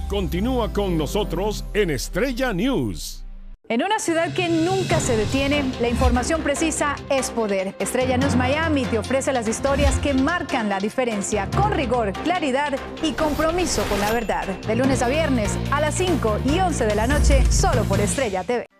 Continúa con nosotros en Estrella News. En una ciudad que nunca se detiene, la información precisa es poder. Estrella News Miami te ofrece las historias que marcan la diferencia, con rigor, claridad y compromiso con la verdad. De lunes a viernes a las 5 y 11 de la noche, solo por Estrella TV.